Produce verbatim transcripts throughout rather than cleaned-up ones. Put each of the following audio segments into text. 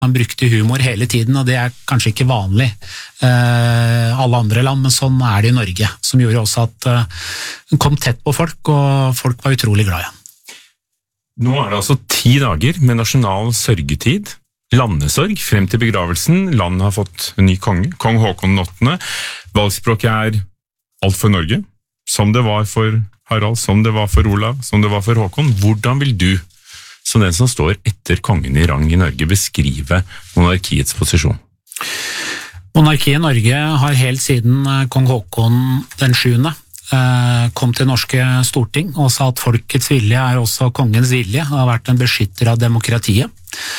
Han brukte humor hele tiden, og det er kanskje ikke vanlig eh, alle andre land, men sånn er det i Norge, som gjorde også at eh, han kom tett på folk, og folk var utrolig glad i han. Nå er det altså ti dager med nasjonal sørgetid, landesorg frem til begravelsen. Landet har fått en ny konge, kong Håkon den åttende. Valgspråket er alt for Norge, som det var for Harald, som det var for Olav, som det var for Håkon. Hvordan vil du, som den som står etter kongen i rang i Norge, beskrive monarkiets posisjon? Monarkiet i Norge har helt siden kong Håkon den sjuende kom til norske storting og sa at folkets vilje er også kongens vilje. Det har vært en beskytter av demokratiet.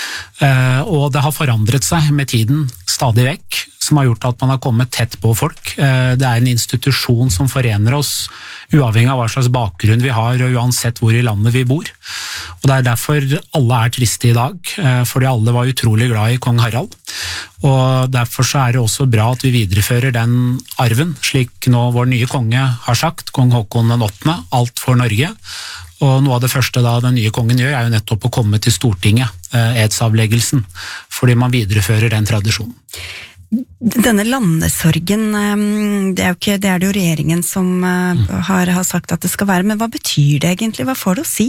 Og det har forandret seg med tiden stadig vekk, som har gjort at man har kommet tett på folk. Det er en institusjon som forener oss, uavhengig av hva slags bakgrunn vi har, og uansett hvor i landet vi bor. Og det er derfor alle er triste i dag, fordi alle var utrolig glad i kong Harald. Og derfor så er det også bra at vi viderefører den arven, slik nå vår nye konge har sagt, kong Håkon den åttende, alt for Norge. Og noe av det første da den nye kongen gjør er jo nettopp å komme til Stortinget, edsavleggelsen, fordi man viderefører den tradisjonen. Denne landesorgen, det er jo ikke, det er det jo regjeringen som har, har sagt at det skal være, men hva betyr det egentlig? Hva får det å si?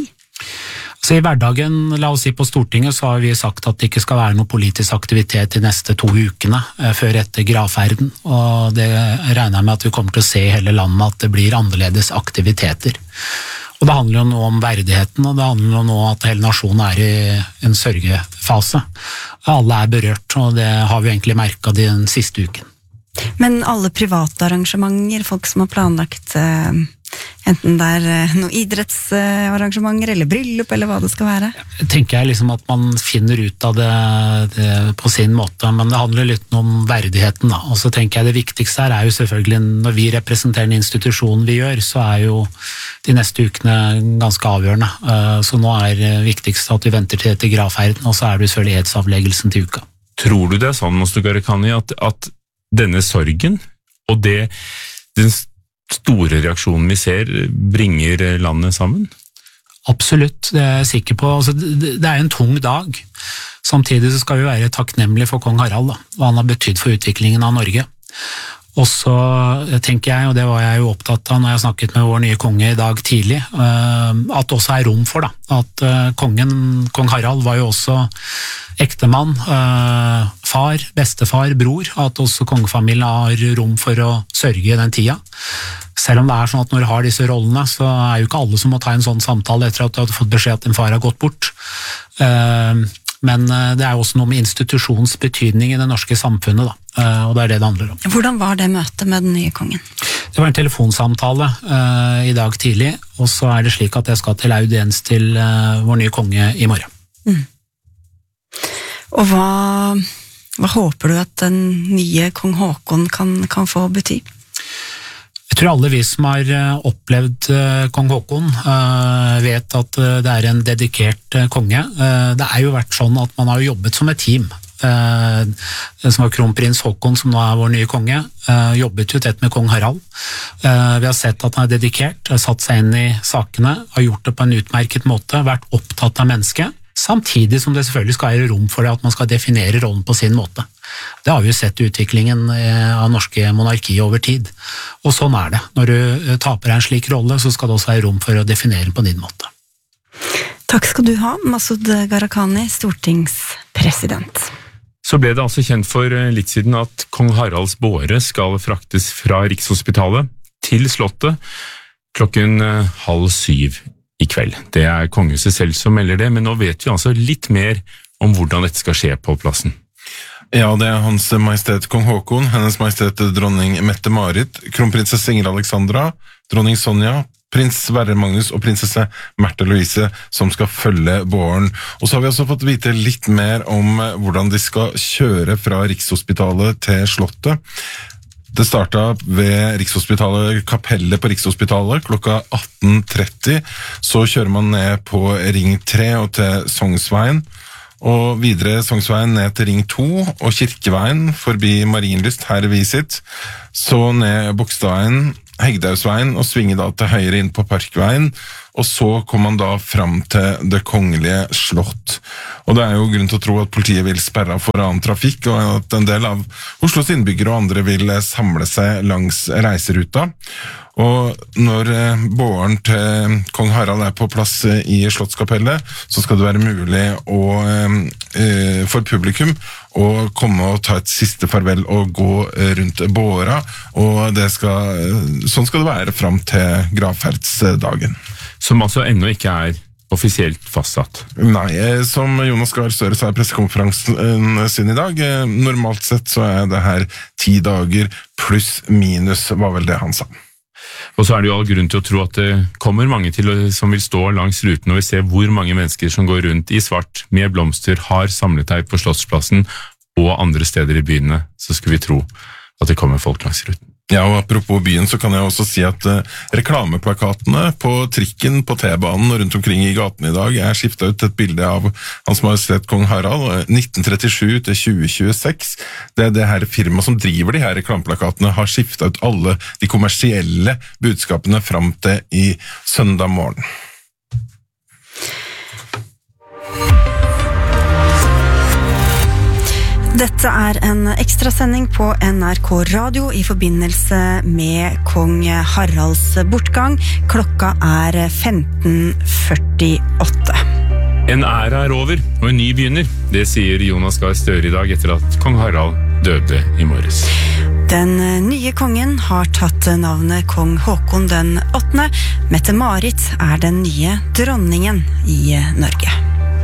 Så I hverdagen, la oss si på Stortinget, så har vi sagt at det ikke skal være noe politisk aktivitet de neste to ukene før etter gravferden, og det regner jeg med at vi kommer til å se i hele landet at det blir annerledes aktiviteter. Og det handler jo nå om verdigheten, og det handler jo nå at hele nasjonen er i en sørgefase. Alle er berørt, og det har vi egentlig merket den siste uken. Men alle private arrangementer, folk som har planlagt eh, enten det er eh, noen idrettsarrangementer eller bryllup eller hva det skal være? Jeg tenker jeg liksom at man finner ut av det, det på sin måte, men det handler litt om verdigheten da. Og så tenker jeg det viktigste her er jo selvfølgelig når vi representerer en institusjon vi gjør, så er jo de neste ukene ganske avgjørende. Så nå er det viktigste at vi venter til etter gravferden, og så er det selvfølgelig edsavleggelsen til uka. Tror du det er sånn, Moster Gharahkhani, at, at denne sorgen og det, den store reaksjonen vi ser bringer landet sammen? Absolutt, det er jeg sikker på. Altså, det, det er en tung dag. Samtidig så skal vi være takknemlige for kong Harald, da, hva han har betydd for utviklingen av Norge. Og så tenker jeg, og det var jeg jo opptatt av når jeg snakket med vår nye konge i dag tidlig, at det også er rom for da, at kongen, kong Harald var jo også ektemann, far, bestefar, bror, at også kongefamilien har rom for å sørge i den tida. Selv om det er sånn at når du har disse rollene, så er jo ikke alle som må ta en sånn samtale etter at du har fått beskjed at din far har gått bort. Men det er også noe med institusjons betydning i det norske samfunnet, da. Og det er det det handler om. Hvordan var det møtet med den nye kongen? Det var en telefonsamtale uh, i dag tidlig, og så er det slik at jeg skal til audiens til uh, vår nye konge i morgen. Mm. Og hva, hva håper du at den nye kong Håkon kan, kan få bety? Jeg tror alle vi som har opplevd kong Håkon vet at det er en dedikert konge. Det er jo vært sånn at man har jobbet som et team. Det som var kronprins Håkon, som nå er vår nye konge, jobbet jo tett med kong Harald. Vi har sett at han er dedikert, har satt seg inn i sakene, har gjort det på en utmerket måte, vært opptatt av mennesket, samtidig som det selvfølgelig skal være rom for det at man skal definere rollen på sin måte. Det har vi jo sett i utviklingen av norske monarki over tid. Og sånn er det. Når du taper en slik rolle, så skal det også være rom for å definere på din måte. Takk skal du ha, Masud Gharahkhani, stortingspresident. Så ble det altså kjent for litt siden at kong Haralds båre skal fraktes fra Rikshospitalet til Slottet klokken halv syv i kveld. Det er kongehuset selv som melder det, men nå vet vi altså litt mer om hvordan dette skal skje på plassen. Ja, det er Hans Majestet Kong Håkon, Hennes Majestet Dronning Mette-Marit, Kronprinsesse Ingrid Alexandra, Dronning Sonja, Prins Sverre Magnus og prinsesse Märtha Louise som skal følge båren. Og så har vi også fått vite litt mer om hvordan de skal kjøre fra Rikshospitalet til Slottet. Det startet ved Rikshospitalet, kapellet på Rikshospitalet klokka atten tretti. Så kjører man ned på Ring tre og til Sognsveien. Og videre Sognsveien ned til Ring to og Kirkeveien forbi Marienlyst, her i Visit. Så ned Bogstadveien, Hegdehaugsveien og svinge da til høyre inn på Parkveien. og så kom man da fram til det kongelige slott. Og det er jo grunn til å tro at politiet vil sperre for annen trafikk, og at en del av Oslos innbyggere og andre vil samle seg langs reiseruta. Og når båren til kong Harald er på plass i Slottskapellet, så skal det være mulig å, eh, for publikum å komme og ta et siste farvel og gå rundt båra, og det skal, sånn skal det være fram til gravferdsdagen. Som altså ennå ikke er offisielt fastsatt? Nei, som Jonas Gahr Støre sa i pressekonferansen sin i dag, normalt sett så er det her ti dager pluss minus, var vel det han sa. Og så er det jo all grunn til å tro at det kommer mange til som vil stå langs ruten, og vi ser hvor mange mennesker som går rundt i svart med blomster, har samlet seg på Slottsplassen og andre steder i byene, så skulle vi tro at det kommer folk langs ruten. Ja, og apropos byen, så kan jeg også si at uh, reklameplakatene på trikken, på T-banen og rundt omkring i gaten i dag er skiftet ut et bilde av Hans Majestet Kong Harald, nitten trettisju til tjue tjueseks. Det er det her firmaet som driver de her reklameplakatene, har skiftet ut alle de kommersielle budskapene fram til i søndag morgen. Dette er en ekstrasending på N R K Radio i forbindelse med kong Haralds bortgang. Klokka er femten førtiåtte. En æra er over, og en ny begynner. Det sier Jonas Gahr Støre i dag etter at kong Harald døde i morges. Den nye kongen har tatt navnet kong Håkon den åttende. Mette-Marit er den nye dronningen i Norge.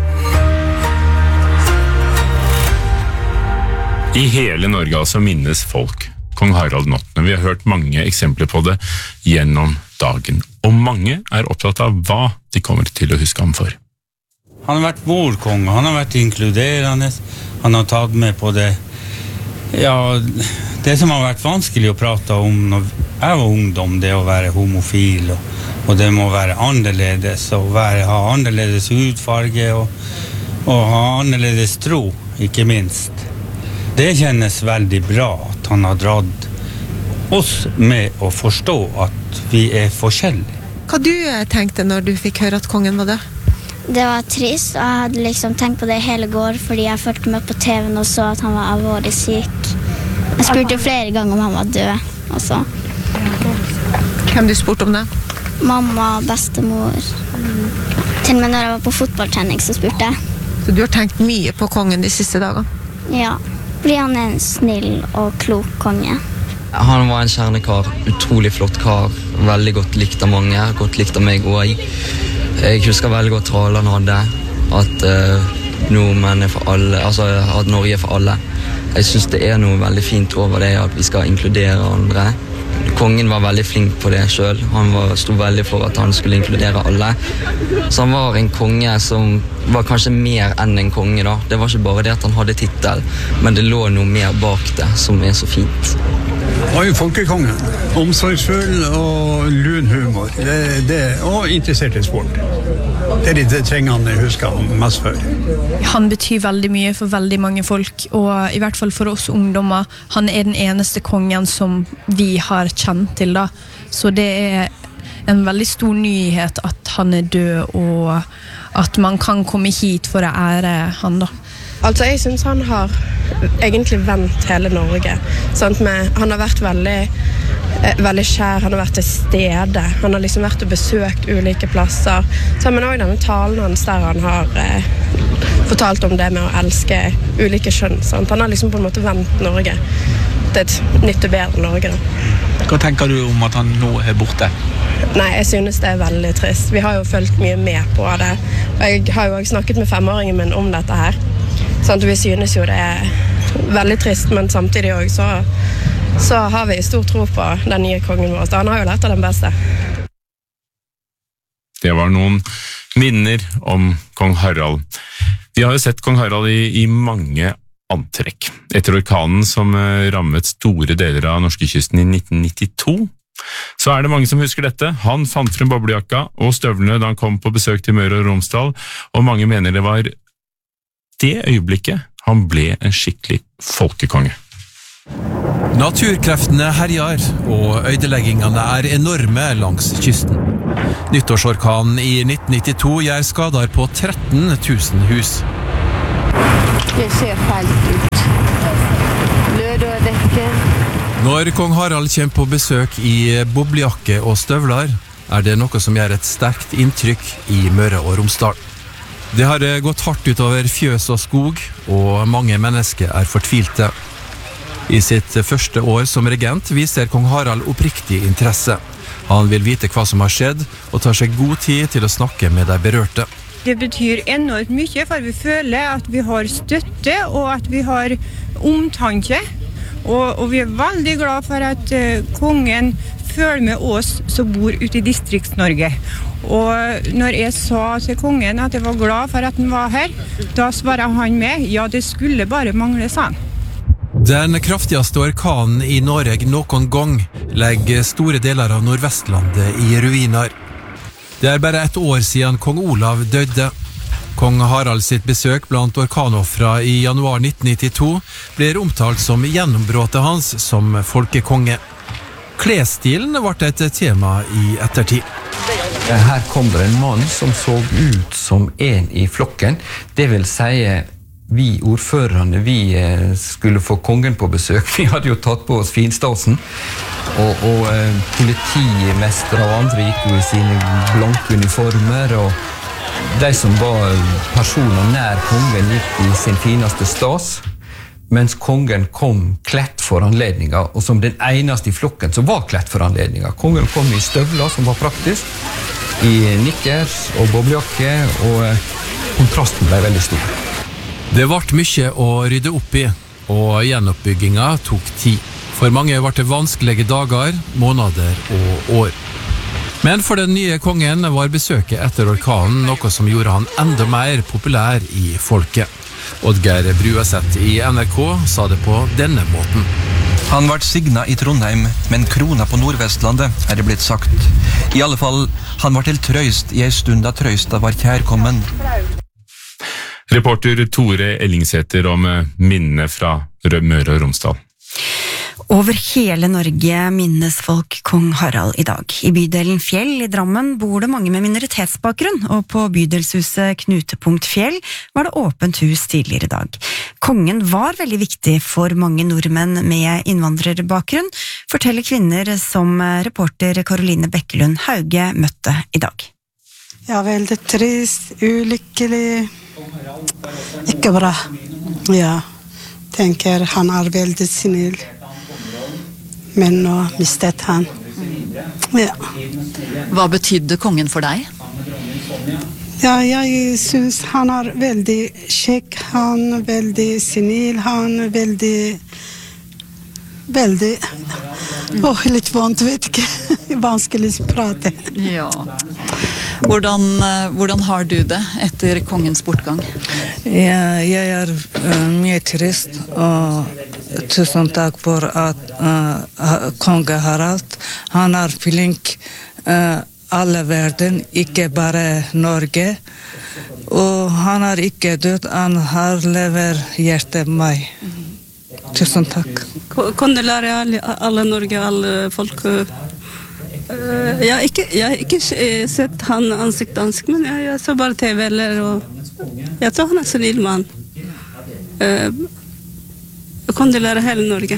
I hele Norge altså minnes folk kong Harald den åttende. Vi har hørt mange eksempler på det gjennom dagen, og mange er opptatt av hva de kommer til å huske ham for. Han har vært vår konge, han har vært inkluderende, han har tatt med på det, ja, det som har vært vanskelig å prate om når jeg var ungdom, det å være homofil, og, og det må være annerledes, og være, ha annerledes hudfarge, og, og ha annerledes tro, ikke minst. Det kjennes veldig bra at han har dratt oss med å forstå at vi er forskjellige. Hva du tenkte når du fikk høre at kongen var død? Det var trist, og jeg hadde liksom tenkt på det hele går, fordi jeg følte meg på T V-en og så at han var alvorlig syk. Jeg spurte flere ganger om han var død, også. Hvem du spurte om det? Mamma, bestemor. Til og med når jeg var på fotballtrening, så spurte jeg. Så du har tenkt mye på kongen de siste dagene? Ja. Fordi han er en snill og klok konge. Han var en kjernekar, utrolig flott kar, veldig godt likt av mange, godt likt av meg også. Jeg husker veldig godt talen han hadde, at uh, nordmenn er for alle, altså at Norge er for alle. Jeg synes det er noe veldig fint over det, at vi skal inkludere andre. Kongen var veldig flink på det selv. Han var, stod veldig for at han skulle inkludere alle. Så han var en konge som var kanskje mer enn en konge da. Det var ikke bare det at han hadde titel, men det lå noe mer bak det som er så fint. Han var jo folkekongen. Omsorgsfull og lun humor. Det, det, og interessert i sport. Det er de tingene jeg husker han mest for. Han betyr veldig mye for veldig mange folk, og i hvert fall for oss ungdommer. Han er den eneste kongen som vi har kjent til da. Så det er en veldig stor nyhet at han er død, og at man kan komme hit for å ære han da. Altså, jeg synes han har egentlig vendt hele Norge. Sant? Med, han har vært veldig, eh, veldig kjær, han har vært til stede. Han har liksom vært og besøkt ulike plasser. Så, men også denne talen hans der han har eh, fortalt om det med å elske ulike kjønn. Sant? Han har liksom på en måte vendt Norge til et nytt og bedre Norge. Da. Hva tenker du om at han nå er borte? Nei, jeg synes det er veldig trist. Vi har jo følt mye med på det. Og jeg har jo også snakket med femåringen min om dette her. Sånn, vi synes jo det er veldig trist, men samtidig også, så, så har vi stor tro på den nye kongen vår. Han har jo lært av den beste. Det var noen minner om kong Harald. Vi har jo sett kong Harald i, i mange antrekk. Etter orkanen som rammet store deler av norskekysten i nitten nittito, så er det mange som husker dette. Han fant frem boblejakka og støvlene da han kom på besøk til Møre og Romsdal, og mange mener det var det øyeblikket han ble en skikkelig folkekonge. Naturkreftene herjar, og ødeleggingene er enorme langs kysten. Nyttårsorkanen i nitten nittito gjør skader på tretten tusen hus. Det ser fælt ut. Lød og dekker. Når kong Harald kommer på besøk i boblejakke og støvler, er det noe som gjør et sterkt inntrykk i Møre og Romsdal. Det har gått hardt utover fjøs og skog, og mange mennesker er fortvilte. I sitt første år som regent viser kong Harald oppriktig interesse. Han vil vite hva som har skjedd, og tar seg god tid til å snakke med de berørte. Det betyr enormt mye, for vi føler at vi har støtte, og at vi har omtanke. Og, og vi er veldig glad for at uh, kongen følger med oss som bor ute i Distrikts-Norge. Og når jeg sa til kongen at jeg var glad for at han var her, da svarer han med, ja, det skulle bare mangle, sa han. Den kraftigste orkanen i Norge noen gang legger store deler av Nordvestlandet i ruiner. Det er bare et år siden kong Olav døde. Kong Harald sitt besøk blant orkanoffra i januar nitten nittito blir omtalt som gjennombruddet hans som folkekonge. Klesstilen ble et tema i ettertid. Her kom det en mann som så ut som en i flokken. Det vil si, vi ordførerne, vi skulle få kongen på besøk. Vi hadde jo tatt på oss finstasen. Og, og politimestre og andre gikk jo i sine blanke uniformer, og de som var personer nær kongen gikk i sin fineste stas, mens kongen kom klett for anledninga, og som den eneste i flokken som var klett for anledninga. Kongen kom i støvler, som var praktisk, i nikkers og boblejakke, og kontrasten ble veldig stor. Det ble mye å rydde opp i, og gjenoppbygginga tok tid. For mange ble det vanskelige dager, måneder og år. Men for den nye kongen var besøket etter orkanen noe som gjorde han enda mer populær i folket. Oddgeir Bruaseth i N R K sa det på denne måten. Han ble signet i Trondheim, men krona på Nordvestlandet er det blitt sagt. I alle fall, han var til trøyst i en stund da trøysta var kjærkommen. Reporter Tore Ellingsæter om minnene fra Møre og Romsdal. Over hele Norge minnes folk kong Harald i dag. I bydelen Fjell i Drammen bor det mange med minoritetsbakgrunn, og på bydelshuset Knutepunkt Fjell var det åpent hus tidligere i dag. Kongen var veldig viktig for mange nordmenn med innvandrerbakgrunn, forteller kvinner som reporter Karoline Bekkelund Hauge møtte i dag. Ja, veldig trist, ulykkelig, ikke bra. Ja, tenker han er veldig snill. Men nå mistet han. Ja. Hva betydde kongen for deg? Ja, jeg synes han er veldig kjekk, han er veldig snill, han er veldig, veldig, åh, litt vondt, vet ikke, vanskelig å prate. Ja. Hvordan, hvordan har du det etter kongens bortgang? Ja, jeg er uh, mye trist, og tusen takk for at uh, konge Harald, han er flink uh, alle verden, ikke bare Norge, og han er ikke død, han har lever hjertet meg. Tusen takk. Kunne lære alle, alle Norge, alle folk. Uh, jeg har ikke, jeg har ikke sett han ansikt til ansikt, men jeg, jeg så bare T V eller, og jeg tror han er snill mann. Uh, jeg kunne lære hele Norge.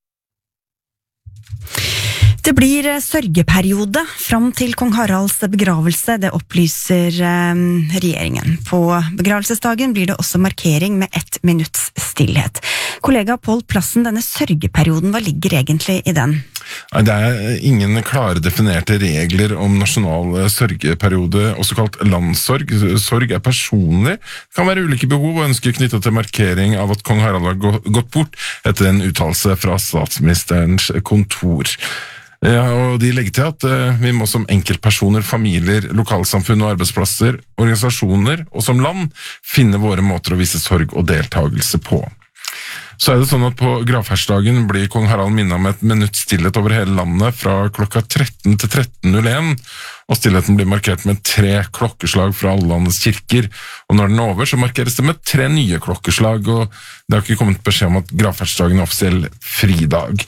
Det blir sørgeperiode fram til kong Haralds begravelse, det opplyser eh, regjeringen. På begravelsesdagen blir det også markering med ett minutts stillhet. Kollega Pål Plassen, denne sørgeperioden, hva ligger egentlig i den? Det er ingen klare definerte regler om nasjonal sørgeperiode, også kalt landssorg. Sorg er personlig, det kan være ulike behov og ønsker knyttet til markering av at kong Harald har gått bort etter en uttalelse fra statsministerens kontor. Ja, og de legger til at uh, vi må som enkeltpersoner, familier, lokalsamfunn og arbeidsplasser, organisasjoner og som land finne våre måter å vise sorg og deltagelse på. Så er det sånn at på gravferdsdagen blir kong Harald minnet om et minutt stillhet over hele landet fra klokka tretten til tretten null en, og stillheten blir markert med tre klokkeslag fra alle landets kirker, og når den er over så markeres det med tre nye klokkeslag, og det har ikke kommet beskjed om at gravferdsdagen er offisiell fridag.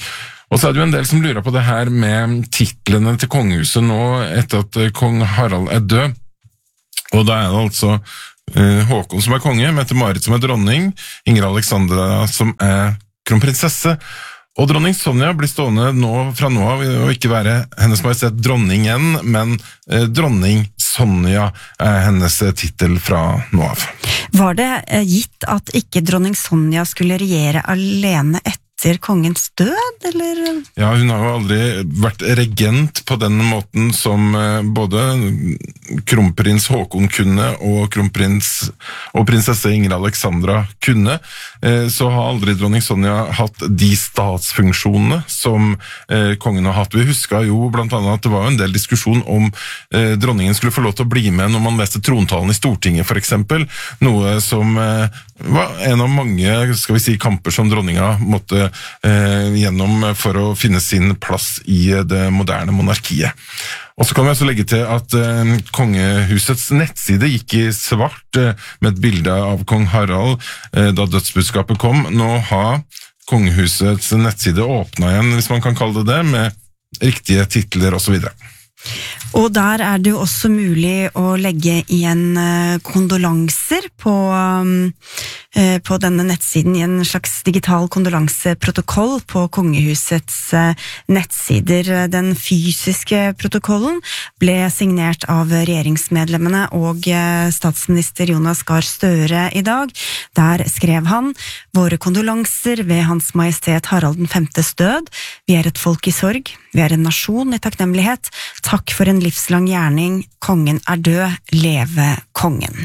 Og så er det jo en del som lurer på det her med titlene til kongehuset nå etter at kong Harald er død. Og da er det altså uh, Håkon som er konge, Mette-Marit som er dronning, Ingrid Alexandra som er kronprinsesse, og dronning Sonja blir stående nå, fra nå av å ikke være hennes majestet dronningen, men uh, dronning Sonja er hennes titel fra nå av. Var det uh, gitt at ikke dronning Sonja skulle regjere alene etter kongens død, eller? Ja, hun har jo aldri vært regent på den måten som både kronprins Håkon kunne og kronprins og prinsesse Ingrid Alexandra kunne. Så har aldri dronning Sonja hatt de statsfunksjonene som kongen har hatt. Vi husker jo blant annet at det var en del diskusjon om dronningen skulle få lov til å bli med når man leste trontalen i Stortinget for eksempel, noe som var en av mange, skal vi si, kamper som dronninga måtte eh, gjennom for å finne sin plass i det moderne monarkiet. Og så kan vi også legge til at eh, kongehusets nettside gikk i svart eh, med et bilde av kong Harald eh, da dødsbudskapet kom. Nå har kongehusets nettside åpnet igjen, hvis man kan kalle det det, med riktige titler og så videre. Og der er det jo også mulig å legge igjen kondolanser på, på denne nettsiden, i en slags digital kondolanseprotokoll på kongehusets nettsider. Den fysiske protokollen ble signert av regjeringsmedlemmene og statsminister Jonas Gahr Støre i dag. Der skrev han: «Våre kondolanser ved Hans Majestet Harald den femtes død. Vi er et folk i sorg. Vi er en nasjon i takknemlighet. Takk for en livslang gjerning. Kongen er død. Leve kongen.»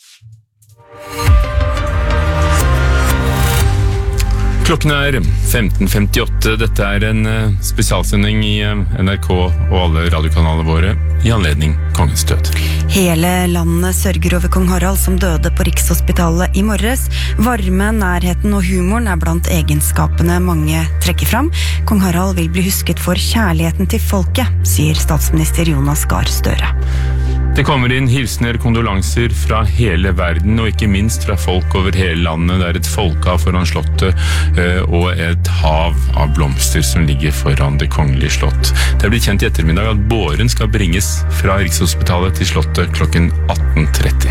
Klokken er femten femtiåtte. Dette er en spesialsending i N R K og alle radiokanalene våre i anledning kongens død. Hele landet sørger over kong Harald som døde på Rikshospitalet i morges. Varme, nærheten og humoren er blant egenskapene mange trekker fram. Kong Harald vil bli husket for kjærligheten til folket, sier statsminister Jonas Gahr Støre. Det kommer inn hilsener, kondolanser fra hele verden, og ikke minst fra folk over hele landet. Det er et folkehav foran slottet, og et hav av blomster som ligger foran det kongelige slott. Det er blitt kjent i ettermiddag at båren skal bringes fra Rikshospitalet til slottet klokken atten tretti.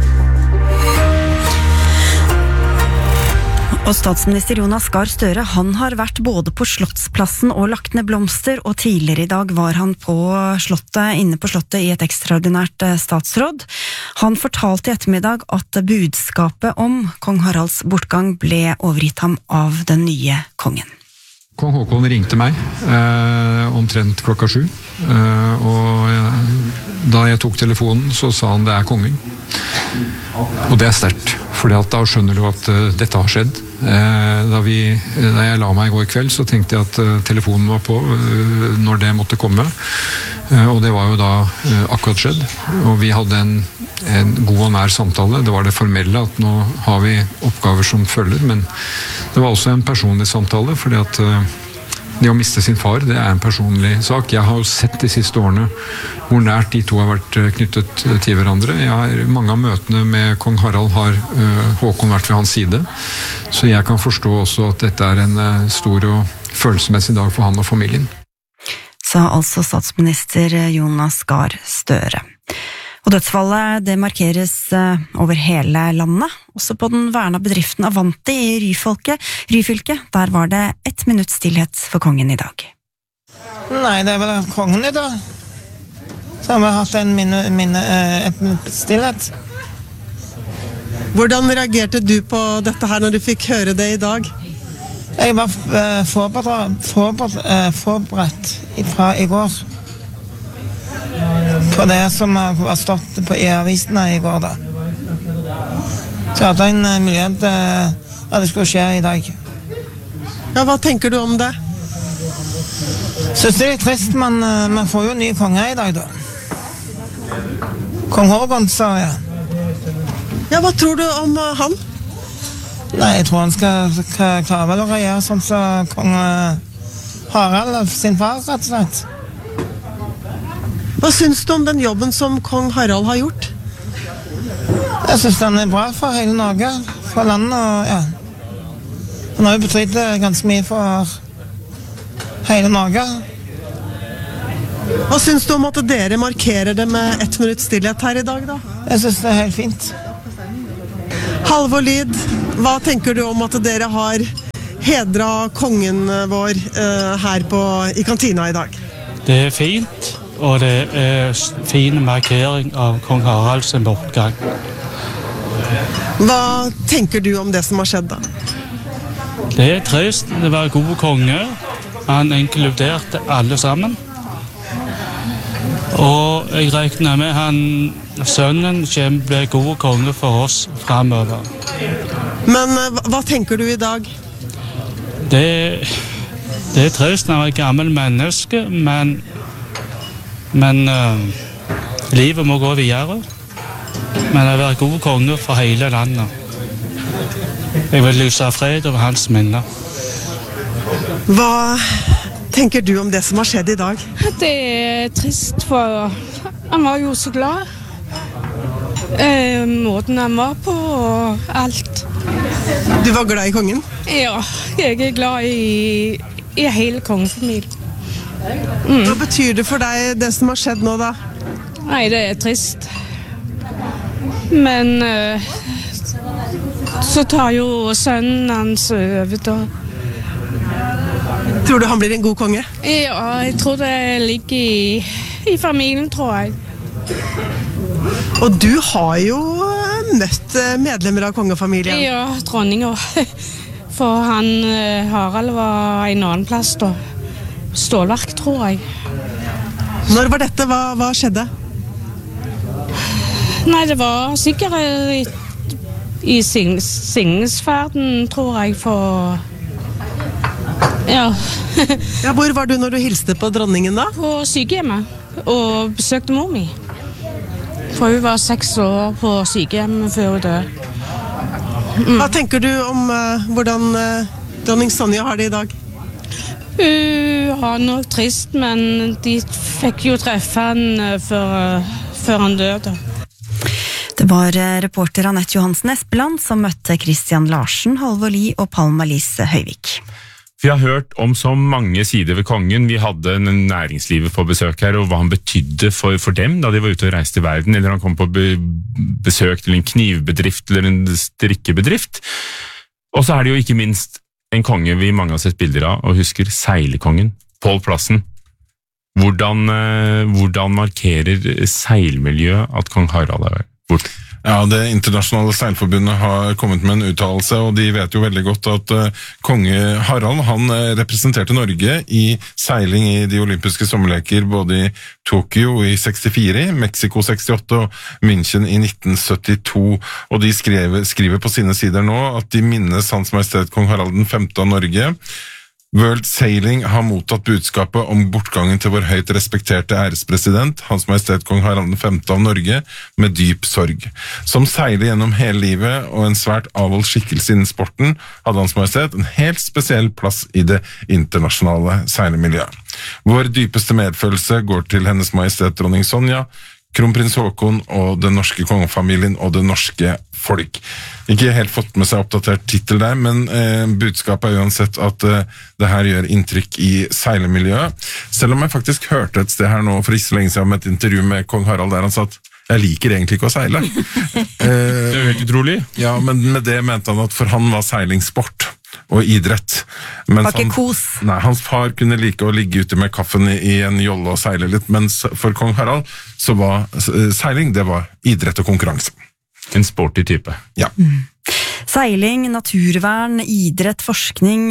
Og statsminister Jonas Gahr Støre, han har vært både på Slottsplassen og lagt ned blomster, og tidligere i dag var han på slottet, inne på slottet i et ekstraordinært statsråd. Han fortalte i ettermiddag at budskapet om kong Haralds bortgang ble overgitt ham av den nye kongen. Kong Håkon ringte meg eh, omtrent klokka sju, eh, og jeg, da jeg tok telefonen så sa han det er kongen. Og det er sterkt, for da skjønner du at uh, dette har skjedd. Eh, da, vi, da jeg la meg i går kveld så tenkte jeg at uh, telefonen var på uh, når det måtte komme, uh, og det var jo da uh, akkurat skjedd. Og vi hadde en, en god og nær samtale. Det var det formelle at nå har vi oppgaver som følger, men det var også en personlig samtale, fordi at uh, det å miste sin far, det er en personlig sak. Jeg har jo sett de siste årene hvor nært de to har vært knyttet til hverandre. Jeg har, mange av møtene med kong Harald har uh, Håkon vært ved hans side, så jeg kan forstå også at dette er en uh, stor og følelsesmessig dag for han og familien. Sa altså statsminister Jonas Gahr Støre. Og dødsfallet, det markeres over hele landet, også på den verna bedriften Avanti i Ryfylke. Ryfylke, der var det ett minutt stillhet for kongen i dag. Nei, det er vel kongen i dag. Så har vi hatt en minne, minne, et minutt stillhet. Hvordan reagerte du på dette her når du fikk høre det i dag? Jeg var forberedt, forberedt, forberedt fra i går. På det som har stått på i avisene i går da. Så jeg hadde en mulighet at det skulle skje i dag. Ja, hva tenker du om det? Synes det er litt trist, men man får jo nye konger i dag da. Kong Håkon, sa jeg. Ja, hva tror du om han? Nei, jeg tror han skal klare vel å regjere sånn som kong Harald sin far, rett og slett. Hva syns du om den jobben som kong Harald har gjort? Jeg synes den er bra for hele Norge, for landet og ja. Han har jo betydd ganske mye for hele Norge. Hva syns du om at dere markerer det med ett minutts stillhet her i dag, da? Jeg synes det er helt fint. Halvor Lid, hva tenker du om at dere har hedret kongen vår uh, her på, i kantina i dag? Det er fint, og det er fin markering av kong Haralds bortgang. Hva tenker du om det som har skjedd da? Det er trist, det var god konge. Han inkluderte alle sammen. Og jeg regner med han, sønnen kommer bli god konge for oss fremover. Men uh, hva tenker du i dag? Det, det er trist når jeg er gammel menneske, men, men uh, livet må gå videre. Men jeg vil være god konge for hele landet. Jeg vil lyse fred over hans minner. Hva tenker du om det som har skjedd i dag? Det er trist, for han var jo så glad. Eh, måten han var på og alt. Du var glad i kongen? Ja, jeg er glad i, i hele kongefamilien. Mm. Hva betyr det for deg, det som har skjedd nå da? Nei, det er trist. Men eh, så tar jo sønnen hans over da. Tror du han blir en god konge? Ja, jeg tror det ligger i, i familien, tror jeg. Og du har jo møtt medlemmer av kongefamilien. Ja, dronninger. For han, Harald var en annen plass da. Stålverk, tror jeg. Når var dette? Hva, hva skjedde? Nei, det var sikkert i, i Signingsferden, tror jeg, for... Ja. Ja, hvor var du når du hilste på dronningen da? På sykehjemmet, og besøkte mor mi. For hun var seks år på sykehjemmet før hun døde. Mm. Hva tenker du om uh, hvordan uh, dronning Sonja har det i dag? Hun har nok trist, men de fikk jo treffe han uh, før, uh, før han døde. Det var uh, reporter Annette Johansen Espeland som møtte Christian Larsen, Halvor Lie og Palma Lise Høyvik. Vi har hørt om så mange sider ved kongen. Vi hadde en næringslivet på besøk her, og hva han betydde for, for dem da de var ute og reiste i verden, eller han kom på be, besøk til en knivbedrift eller en strikkebedrift. Og så er det jo ikke minst en konge vi mange har sett bilder av, og husker seilekongen, Pål Plassen. Hvordan, hvordan markerer seilmiljøet at kong Harald er borte? Ja, det internasjonale seilforbundet har kommet med en uttalelse, og de vet jo veldig godt at uh, konge Harald, han uh, representerte Norge i seiling i de olympiske sommerleker både i Tokyo i sekstifire, Mexico sekstiåtte og München i nitten syttito, og de skrev, skriver på sine sider nå at de minnes Hans Majestet Kong Harald den femte av Norge. World Sailing har mottatt budskapet om bortgangen til vår høyt respekterte ærespresident, Hans Majestet Kong Harald den femte av Norge, med dyp sorg. Som seiler gjennom hele livet og en svært avholdt skikkelse innen sporten, hadde Hans Majestet en helt spesiell plass i det internasjonale seilemiljøet. Vår dypeste medfølelse går til Hennes Majestet Dronning Sonja, kronprins Haakon og den norske kongefamilien og det norske folk. Ikke helt fått med seg oppdatert titel der, men eh, budskapet er uansett at eh, det her gjør inntrykk i seilemiljøet. Selv om jeg faktisk hørte et sted her nå for ikke så lenge siden om et intervju med kong Harald der han sa at jeg liker egentlig ikke å seile. eh, det er jo helt utrolig. Ja, men med det mente han at for han var seiling sport og idrett. Var ikke kos. Nei, hans far kunne like å ligge ute med kaffen i, i en jolle og seile litt, mens for kong Harald så var seiling, det var idrett og konkurranse. En sporty type. Ja. Mm. Seiling, naturvern, idrett, forskning.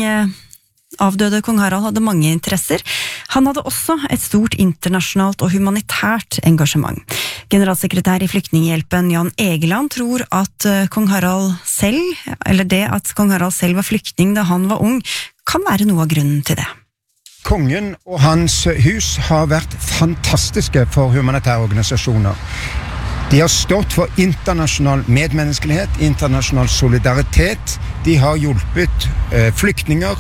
Avdøde kong Harald hadde mange interesser. Han hadde også et stort internasjonalt og humanitært engasjement. Generalsekretær i Flyktninghjelpen Jan Egeland tror at kong Harald selv, eller det at kong Harald selv var flyktning da han var ung, kan være noe av grunnen til det. Kongen og hans hus har vært fantastiske for humanitære organisasjoner. De har stått for internasjonal medmenneskelighet, internasjonal solidaritet. De har hjulpet eh, flyktninger.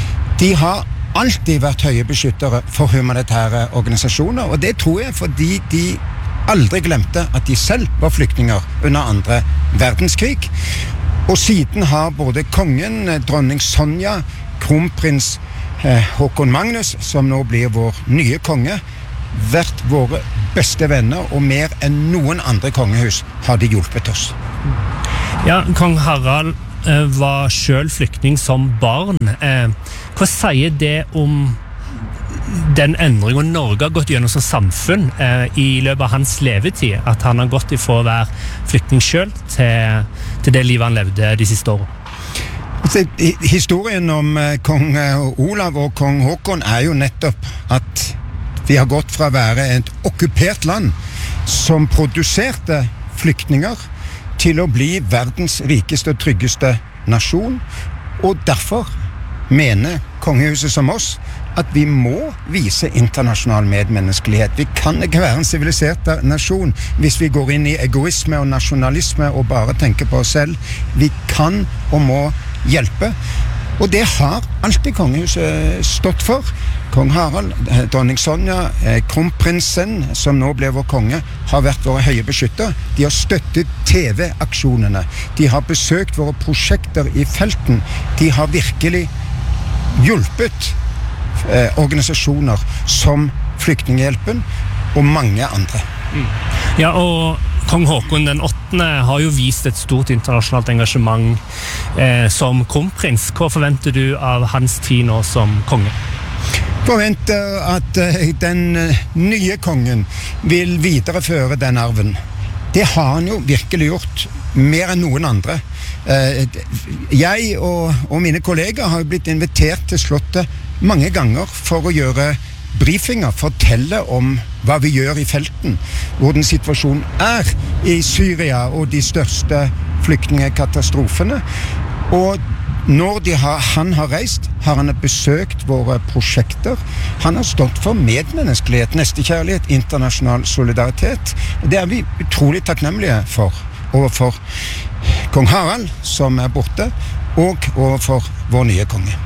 De har alltid vært høye beskyttere for humanitære organisasjoner, og det tror jeg fordi de aldri glemte at de selv var flyktninger under andre verdenskrig. Og siden har både kongen, dronning Sonja, kronprins Håkon Magnus, som nå blir vår nye konge, vært våre beste venner, og mer enn noen andre kongehus har de hjulpet oss. Ja, kong Harald eh, var selv flyktning som barn. Eh, hva sier det om den endringen Norge har gått gjennom som samfunn eh, i løpet av hans levetid, at han har gått ifra å være flyktning selv til, til det livet han levde de siste årene? Historien om kong Olav og kong Håkon er jo nettopp at vi har gått fra å være et okkupert land som produserte flyktninger til å bli verdens rikeste og tryggeste nasjon, og derfor mener kongehuset som oss at vi må vise internasjonal medmenneskelighet. Vi kan ikke være en sivilisert nasjon hvis vi går inn i egoisme og nasjonalisme og bare tenker på oss selv. Vi kan og må hjelpe, og det har alltid kongehuset stått for. Kong Harald, dronning Sonja, kronprinsen, som nå ble vår konge, har vært våre høye beskytter. De har støttet T V-aksjonene. De har besøkt våre prosjekter i felten. De har virkelig hjulpet eh, organisasjoner som Flyktninghjelpen og mange andre. Mm. Ja, og kong Håkon den åttende har jo vist et stort internasjonalt engasjement eh, som kronprins. Hva forventer du av hans tid nå som konge? Forventer at uh, den uh, nye kongen vil videreføre den arven. Det har han jo virkelig gjort, mer enn noen andre. Uh, jeg og, og mine kolleger har blitt invitert til slottet mange ganger for å gjøre briefinger, fortelle om hva vi gjør i felten, hvordan situasjonen er i Syria og de største flyktningekatastrofene. Og når de har, han har reist, har han besøkt våre prosjekter. Han har stått for medmenneskelighet, nestekjærlighet, internasjonal solidaritet. Det er vi utrolig takknemlige for, overfor kong Harald, som er borte, og overfor vår nye konge.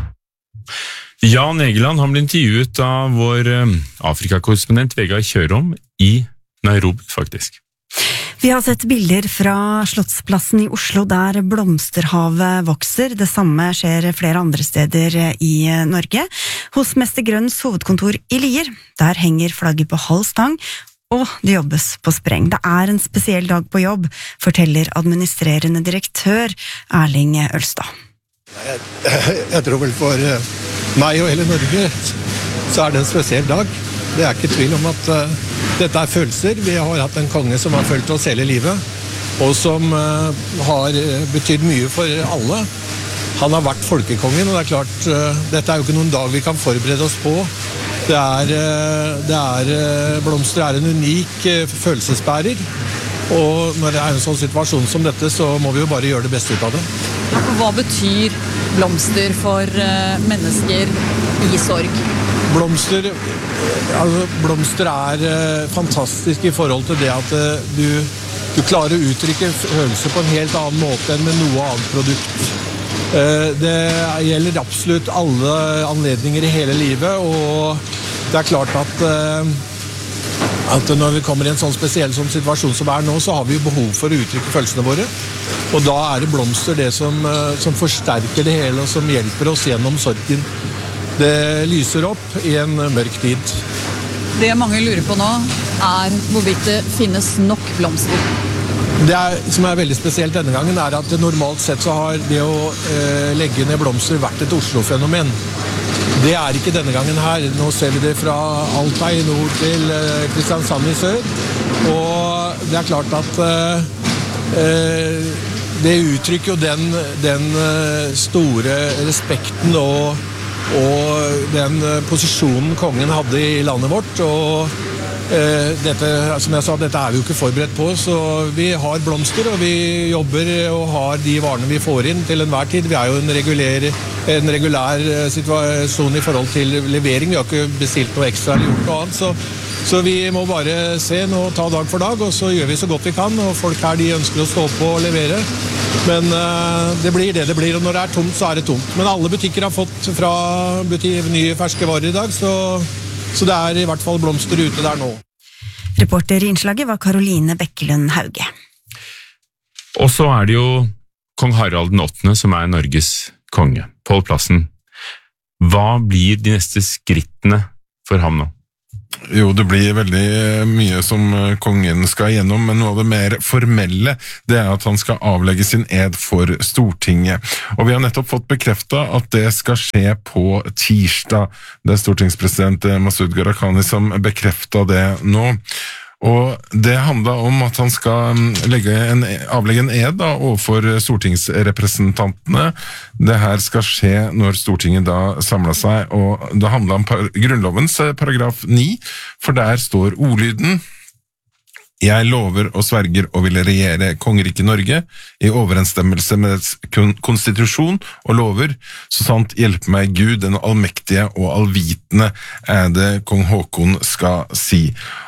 Jan Egeland, han ble intervjuet av vår Afrikakorrespondent Vegard Kjørom i Nairobi, faktisk. Vi har sett bilder fra Slottsplassen i Oslo der blomsterhavet vokser. Det samme skjer flere andre steder i Norge. Hos Mester Grønns hovedkontor i Lier, der henger flagget på halv stang, og det jobbes på spreng. Det er en spesiell dag på jobb, forteller administrerende direktør Erling Ølstad. Jeg, jeg, jeg tror vel for meg og hele Norge så er det en spesiell dag. Det er ikke tvil om at uh, dette er følelser. Vi har hatt en konge som har følt oss hele livet, og som uh, har betydd mye for alle. Han har vært folkekongen, og det er klart, uh, dette er jo ikke noen dag vi kan forberede oss på. Det er, uh, det er uh, blomster er en unik uh, følelsesbærer, og når det er en sånn situasjon som dette, så må vi jo bare gjøre det beste ut av det. Hva betyr blomster for uh, mennesker i sorg? Blomster, altså, blomster er uh, fantastisk i forhold til det at uh, du, du klarer å uttrykke følelser på en helt annen måte enn med noe annet produkt. Uh, det gjelder absolutt alle anledninger i hele livet, og det er klart at, uh, at når vi kommer i en sånn spesiell sånn situasjon som er nå, så har vi jo behov for å uttrykke følelsene våre. Og da er det blomster det som, uh, som forsterker det hele, og som hjelper oss gjennom sorgen. Det lyser opp i en mørk tid. Det mange lurer på nå er hvorvidt det finnes nok blomster. Det er, som er veldig spesielt denne gangen, er at normalt sett så har det å eh, legge ned blomster vært et Oslo-fenomen. Det er ikke denne gangen her. Nå ser vi det fra Alta i nord til eh, Kristiansand i sør. Og det er klart at eh, det uttrykker jo den, den store respekten og og den posisjonen kongen hadde i landet vårt, og eh, dette, som jeg sa, dette er vi jo ikke forberedt på, så vi har blomster, og vi jobber og har de varene vi får inn til enhver tid. Vi er jo en regulær, en regulær situasjon i forhold til levering, vi har ikke bestilt noe ekstra eller gjort noe annet, så, så vi må bare se nå, ta dag for dag, og så gjør vi så godt vi kan, og folk her de ønsker å stå på og levere. Men uh, det blir det det blir, og når det er tomt, så er det tomt. Men alle butikker har fått fra butik, nye ferske varer i dag, så, så det er i hvert fall blomster ute der nå. Reporter i innslaget var Karoline Bekkelund Hauge. Og så er det jo kong Harald den åttende som er Norges konge. Pål Plassen, Hva blir de neste skrittene for ham nå? Jo, det blir veldig mye som kongen skal gjennom, men noe av det mer formelle, det er at han skal avlegge sin ed for Stortinget. Og vi har nettopp fått bekreftet at det skal skje på tirsdag. Det er stortingspresident Masud Gharahkhani som bekreftet det nå. Og det handler om at han skal legge en, avlegge en ed da, overfor stortingsrepresentantene. Det her skal skje når Stortinget da samler seg, og det handler om par, Grunnlovens paragraf ni, for der står ordlyden: Jeg lover og sverger å ville regjere kongeriket Norge i overensstemmelse med dets konstitusjon og lover, så sant hjelpe meg Gud, den allmektige og allvitende, er det kong Håkon skal si.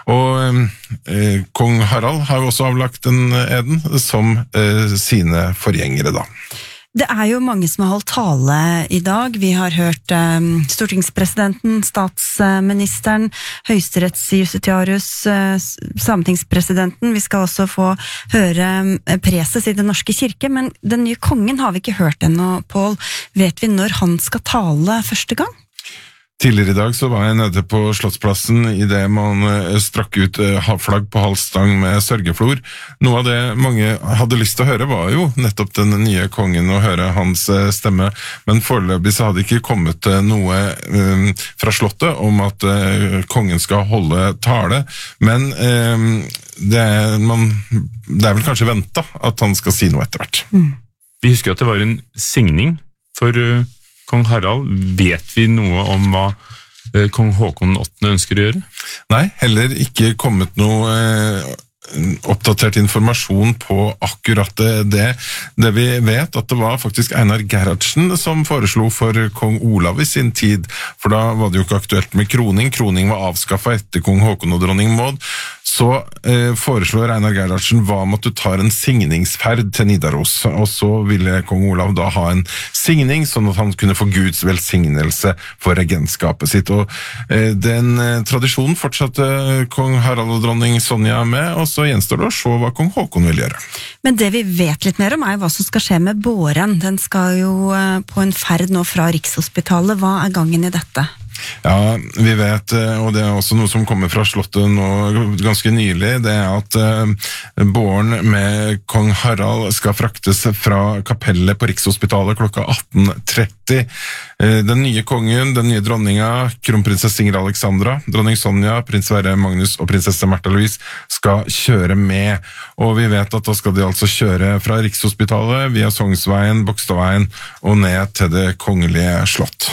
Og eh, kong Harald har jo også avlagt den eden som eh, sine forgjengere da. Det er jo mange som har holdt tale i dag. Vi har hørt um, stortingspresidenten, statsministeren, høyesterettsjustitiarius, uh, sametingspresidenten. Vi skal også få høre um, preses i Den norske kirke, men den nye kongen har vi ikke hørt ennå, Pål. Vet vi når han skal tale første gang? Tidligere i dag så var jeg nede på Slottsplassen i det man strakk ut flagg på halvstang med sørgeflor. Noe av det mange hadde lyst til å høre var jo nettopp den nye kongen og høre hans stemme, men foreløpig så hadde ikke kommet noe um, fra slottet om at uh, kongen skal holde tale, men um, det, er, man, det er vel kanskje ventet at han skal si noe etter hvert. Mm. Vi husker at det var en signing for uh, kong Harald. Vet vi noe om hva eh, kong Håkon den åttende ønsker å gjøre? Nei, heller ikke kommet noe eh, oppdatert informasjon på akkurat det. Det vi vet at det var faktisk Einar Gerhardsen som foreslo for kong Olav i sin tid, for da var det jo ikke aktuelt med kroning. Kroning var avskaffet etter kong Håkon og dronning Maud. Så eh, foreslår Einar Gerhardsen hva om at du tar en signingsferd til Nidaros, og så ville kong Olav da ha en signing, sånn at han kunne få Guds velsignelse for regentskapet sitt. Og eh, den eh, tradisjonen fortsatte kong Harald og dronning Sonja med, og så gjenstår det å se hva kong Håkon vil gjøre. Men det vi vet litt mer om er hva som skal skje med båren. Den skal jo eh, på en ferd nå fra Rikshospitalet. Hva er gangen i dette? Ja, vi vet, og det er også noe som kommer fra slottet nå ganske nylig, det er at uh, båren med kong Harald skal fraktes fra kapellet på Rikshospitalet klokka atten tretti. Uh, den nye kongen, den nye dronninga, kronprinsesse Ingrid Alexandra, dronning Sonja, prins Sverre Magnus og prinsesse Märtha Louise skal kjøre med. Og vi vet at da skal de altså kjøre fra Rikshospitalet via Sognsveien, Bogstadveien og ned til det kongelige slott.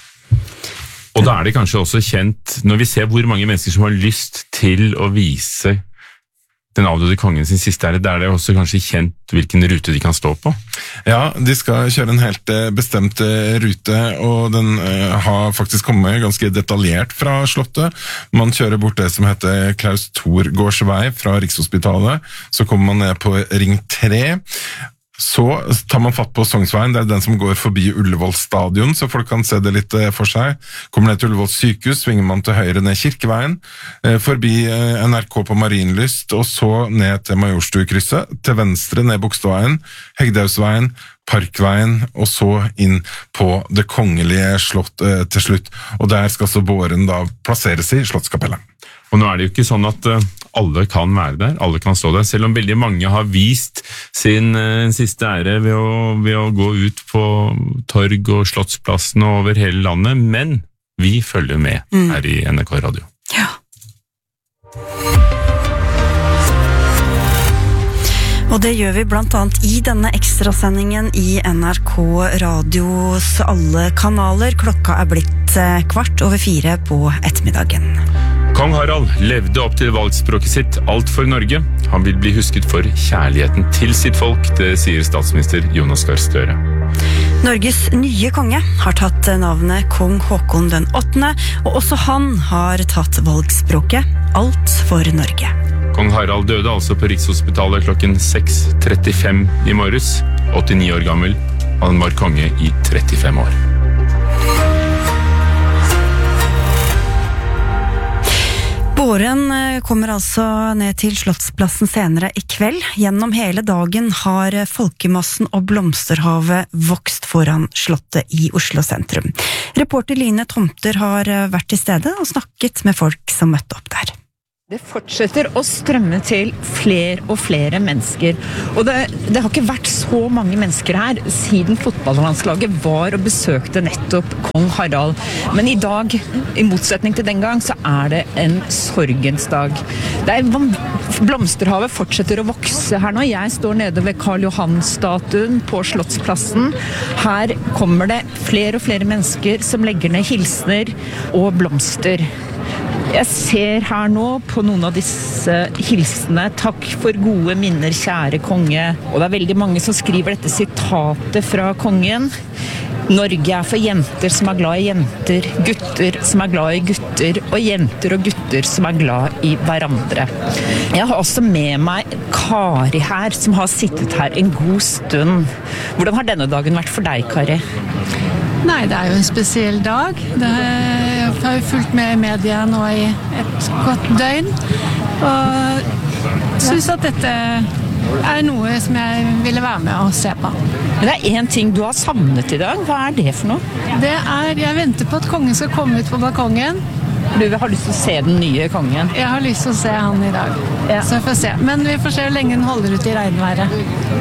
Og da er det kanskje også kjent, når vi ser hvor mange mennesker som har lyst til å vise den avdøde kongen sin siste ære, da er det også kanskje kjent hvilken rute de kan stå på? Ja, de skal kjøre en helt bestemt rute, og den har faktisk kommet ganske detaljert fra slottet. Man kjører bort det som heter Klaus Thorgårds vei fra Rikshospitalet, så kommer man ned på Ring tre. Så tar man fatt på Sognsveien, det er den som går forbi Ullevål stadion, så folk kan se det litt for seg. Kommer ned til Ullevål sykehus, svinger man til høyre ned Kirkeveien, forbi N R K på Marienlyst, og så ned til Majorstukrysset, til venstre ned Bogstadveien, Hegdehaugsveien, Parkveien, og så inn på det kongelige slott til slutt. Og der skal så båren da plasseres i Slottskapellet. Og nå er det jo ikke sånn at alle kan være der, alle kan stå der, selv om veldig mange har vist sin uh, siste ære ved å, ved å gå ut på torg og slottsplassen og over hele landet, men vi følger med mm. her i N R K Radio. Ja. Og det gjør vi blant annet i denne ekstrasendingen i N R K Radios alle kanaler. Klokka er blitt kvart over fire på ettermiddagen. Kong Harald levde opp til valgspråket sitt alt for Norge. Han vil bli husket for kjærligheten til sitt folk, det sier statsminister Jonas Gahr Støre. Norges nye konge har tatt navnet kong Håkon den åttende, og også han har tatt valgspråket alt for Norge. Kong Harald døde altså på Rikshospitalet klokken seks trettifem i morges, åttini år gammel. Han var konge i trettifem år. Våren kommer altså ned til Slottsplassen senere i kveld. Gjennom hele dagen har folkemassen og blomsterhavet vokst foran slottet i Oslo sentrum. Reporter Line Tomter har vært til stede og snakket med folk som møtte opp der. Det fortsetter å strømme til flere og flere mennesker, og det, det har ikke vært så mange mennesker her siden fotballlandslaget var og besøkte nettopp kong Harald. Men i dag, i motsetning til den gang, så er det en sorgens dag. Det er, blomsterhavet fortsetter å vokse her nå. Jeg står nede ved Karl Johan-statuen på Slottsplassen. Her kommer det flere og flere mennesker som legger ned hilsner og blomster. Jeg ser her nå på noen av disse hilsene. Takk for gode minner, kjære konge. Og det er veldig mange som skriver dette sitatet fra kongen. Norge er for jenter som er glad i jenter, gutter som er glad i gutter, og jenter og gutter som er glad i hverandre. Jeg har også med meg Kari her, som har sittet her en god stund. Hvordan har denne dagen vært for deg, Kari? Nei, det er jo en spesiell dag. Det er, jeg har jo fulgt med i media nå i et godt døgn, og synes at dette er noe som jeg ville være med og se på. Men det er en ting du har savnet i dag. Hva er det for noe? Det er, jeg venter på at kongen skal komme ut på balkongen. Du har lyst til å se den nye kongen? Jeg har lyst til å se han i dag, ja. Så jeg får se. Men vi får se hvor lenge den holder ut i regnværet.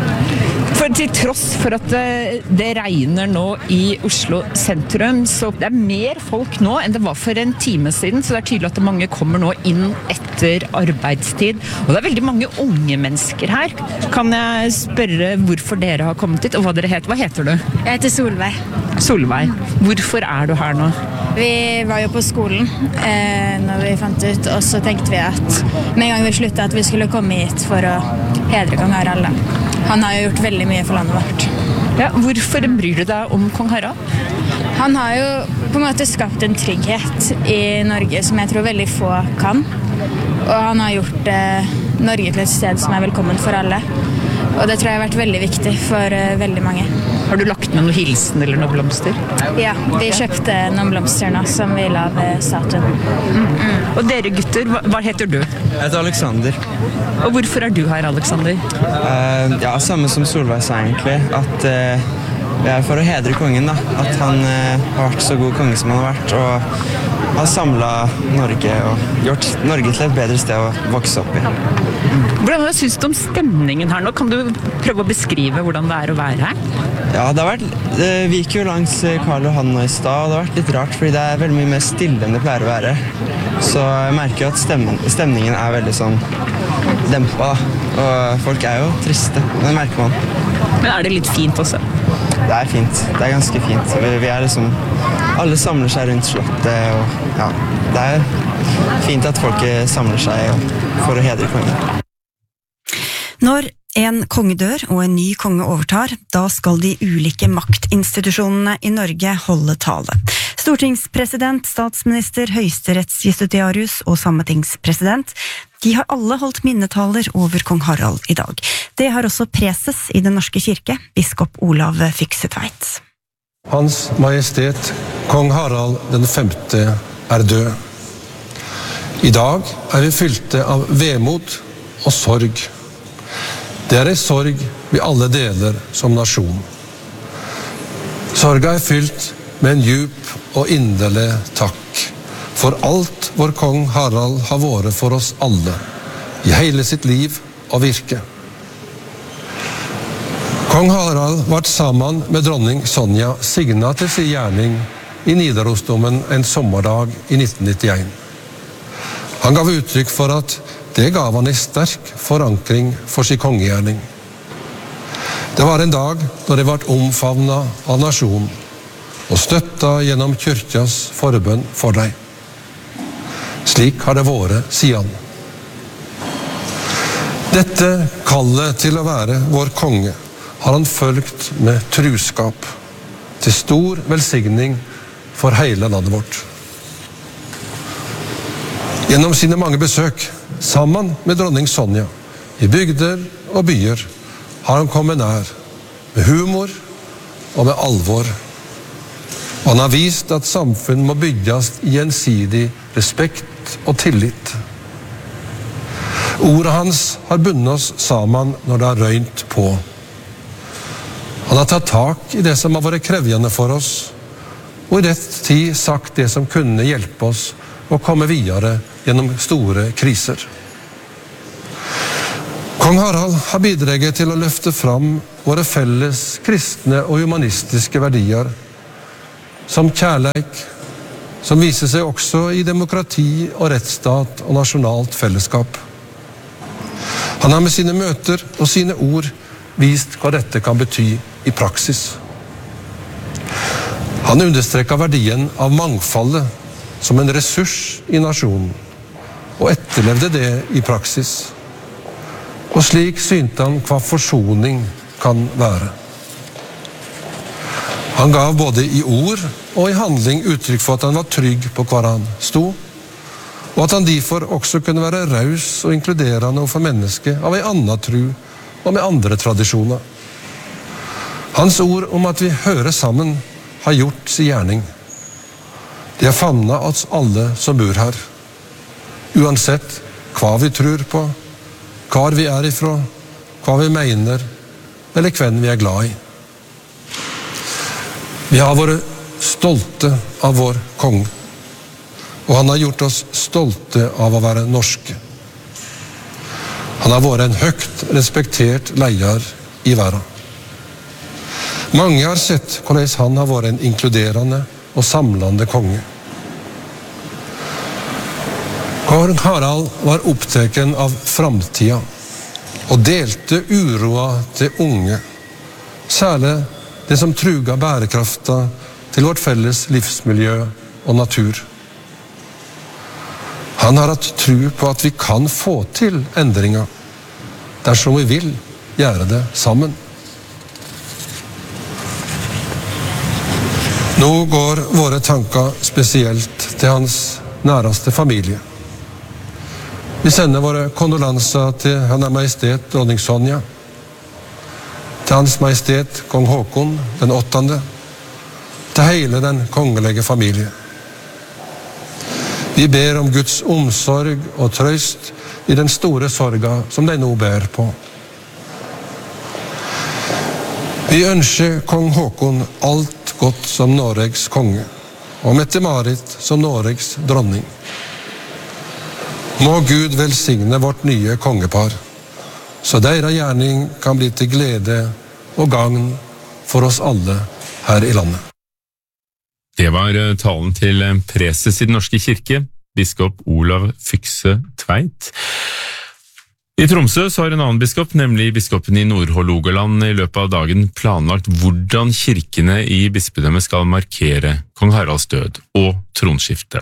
For til tross for at det regner nå i Oslo sentrum, så det er mer folk nå enn det var for en time siden, så det er tydelig at mange kommer nå inn etter arbeidstid. Og det er veldig mange unge mennesker her. Kan jeg spørre hvorfor dere har kommet hit, og hva dere heter? Hva heter du? Jeg heter Solveig. Solveig. Hvorfor er du her nå? Vi var jo på skolen eh, når vi fant ut, og så tenkte vi at med en gang vi sluttet at vi skulle komme hit for å hedre kong Harald. Han har jo gjort veldig mye for landet vårt. Ja, hvorfor bryr du deg om kong Harald? Han har jo på en måte skapt en trygghet i Norge som jeg tror veldig få kan. Og han har gjort eh, Norge til et sted som er velkommen for alle. Og det tror jeg har vært veldig viktig for uh, veldig mange. Har du lagt med noen hilsen eller noen blomster? Ja, vi kjøpte noen blomster nå som vi la ved statuen. Mm. Mm. Og dere gutter, hva, hva heter du? Jeg heter Alexander. Og hvorfor er du her, Alexander? Uh, ja, samme som Solveig sa egentlig, at uh, vi er for å hedre kongen da. At han uh, har vært så god konge som han har vært, og har samlet Norge og gjort Norge til et bedre sted å vokse opp i. Hvordan synes du om stemningen her nå? Kan du prøve å beskrive hvordan det er å være her? Ja, det har vært, vi gikk jo langs Karl Johan nå i stad, og det har vært litt rart, fordi det er veldig mye mer stille enn det pleier å være. Så jeg merker jo at stemmen, stemningen er veldig sånn dempet, da. Og folk er jo triste, det merker man. Men er det litt fint også? Det er fint, det er ganske fint. Vi, vi er liksom, alle samler seg rundt slottet, og ja, det er fint at folk samler seg for å hedre kongen. Når en konge dør og en ny konge overtar, da skal de ulike maktinstitusjonene i Norge holde tale. Stortingspresident, statsminister, høyesterettsjustitiarius og sametingspresident, de har alle holdt minnetaler over kong Harald i dag. Det har også preses i Den norske kirke, biskop Olav Fyksetveit. Hans Majestet, kong Harald den femte, er død. I dag er vi fylte av vemod og sorg. Det er en sorg vi alle deler som nasjon. Sorga er fylt med en djup og inderlig takk for alt vår kong Harald har vært for oss alle, i hele sitt liv og virke. Kong Harald ble sammen med dronning Sonja signet til sin gjerning i Nidarosdomen en sommerdag i nitten nittien. Han gav uttrykk for at det gav han en sterk forankring for sin kongegjerning. Det var en dag da det ble omfavnet av nasjonen og støttet gjennom kyrkjas forbønn for deg. Slik har det vært siden. Dette kallet til å være vår konge har han følgt med truskap, til stor velsigning for hele landet vårt. Gjennom sine mange besøk, sammen med dronning Sonja, i bygder og byer, har han kommet nær, med humor og med alvor. Og han har vist at samfunn må bygges i gjensidig respekt og tillit. Ordet hans har bundet oss sammen når det har røynt på. Han har tatt tak i det som har vært krevjende for oss, og i rett tid sagt det som kunne hjelpe oss å komme videre gjennom store kriser. Kong Harald har bidraget til å løfte fram våre felles kristne og humanistiske verdier, som kjærleik, som viser seg også i demokrati og rettsstat og nasjonalt fellesskap. Han har med sine møter og sine ord vist hva dette kan bety i praksis. Han understreker verdien av mangfoldet som en ressurs i nasjonen, og etterlevde det i praksis. Og slik synte han hva forsoning kan være. Han gav både i ord og i handling uttrykk for at han var trygg på hvor han sto, og at han derfor også kunne være raus og inkluderende for mennesket av en annen tro og med andre tradisjoner. Hans ord om at vi hører sammen har gjort sin gjerning. De har famnet oss alle som bor her, uansett hva vi tror på, hvor vi er ifra, hva vi mener, eller hvem vi er glad i. Vi har vært stolte av vår konge, og han har gjort oss stolte av å være norske. Han har vært en høyt respektert leder i verden. Mange har sett hvordan han har vært en inkluderende og samlende konge. Kong Harald var opptatt av framtida og delte uroa til unge, særlig det som truga bærekrafta til vårt felles livsmiljø og natur. Han har hatt tro på at vi kan få til endringer dersom vi vil gjøre det sammen. Nå går våre tanker spesielt til hans næreste familie. Vi sender våre kondolanser til Hennes Majestet Dronning Sonja, til Hans Majestet Kong Håkon den åttende, til hele den kongelige familie. Vi ber om Guds omsorg og trøst i den store sorga som de nå bærer på. Vi ønsker Kong Håkon alt godt som Norges konge, og Mette-Marit som Norges dronning. Må Gud velsigne vårt nye kongepar, så deres gjerning kan bli til glede og gagn for oss alle her i landet. Det var talen til preses i Den norske kirke, biskop Olav Fykse Tveit. I Tromsø så har en annen biskop, nemlig biskopen i Nord-Hålogaland, i løpet av dagen planlagt hvordan kirkene i bispedømmet skal markere kong Haralds død og tronskifte.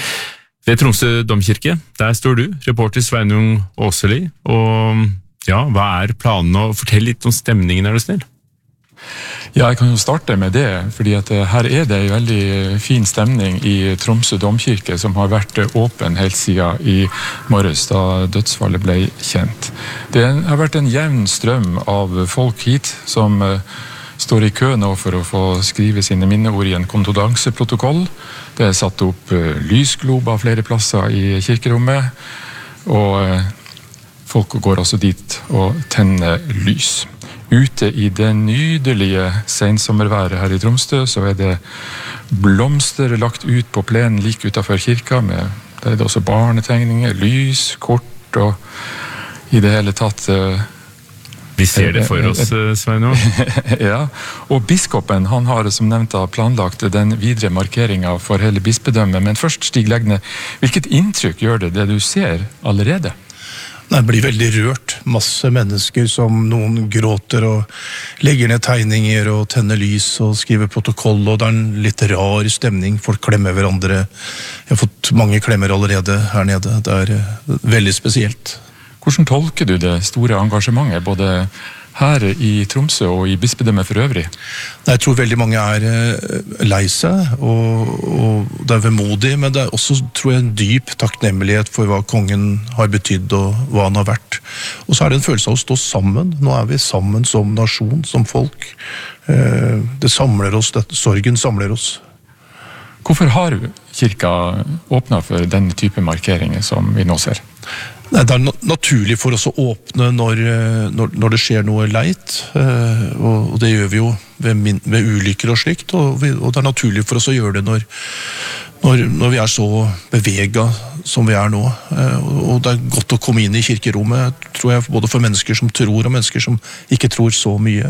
Ved Tromsø domkirke, der står du, reporter Sveinung Åseli, og ja, hva er planene? Fortell litt om stemningen, er du snill? Ja, jeg kan jo starte med det, fordi at her er det en veldig fin stemning i Tromsø domkirke, som har vært åpen helt siden i morges, da dødsfallet ble kjent. Det har vært en jevn strøm av folk hit, som står i kø nå for å få skrive sine minneord i en kondolanseprotokoll. Det er satt opp lysglober flere plasser i kirkerommet, og folk går altså dit og tenner lys. Ute i det nydelige sensommerværet her i Tromsø, så er det blomster lagt ut på plenen like utenfor kirka, med, der er det også barnetegninger, lys, kort og i det hele tatt... Vi ser det for oss, Sveino. Ja, og biskopen, han har som nevnt planlagt den videre markeringen for hele bispedømmet, men først Stig Legne, hvilket inntrykk gjør det det du ser allerede? Det blir veldig rørt. Masse mennesker som noen gråter og legger ned tegninger og tenner lys og skriver protokoll, og det er en litt rar stemning. Folk klemmer hverandre. Jeg har fått mange klemmer allerede her nede. Det er veldig spesielt. Hvordan tolker du det store engasjementet, både her i Tromsø og i bispedømmet for øvrig? Jeg tror veldig mange er lei seg, og, og det er vemodig, men det er også, tror jeg, en dyp takknemlighet for hva kongen har betydd og hva han har vært. Og så er det en følelse av å stå sammen. Nå er vi sammen som nasjon, som folk. Det samler oss, det, sorgen samler oss. Hvorfor har kirka åpnet for denne type markeringer som vi nå ser? Nei, det er naturlig for oss å åpne når, når, når det skjer noe leit, og det gjør vi jo ved, min, ved ulykker og slikt, og, vi, og det er naturlig for oss å gjøre det når, når, når vi er så beveget som vi er nå. Og det er godt å komme inn i kirkerommet, tror jeg, både for mennesker som tror og mennesker som ikke tror så mye.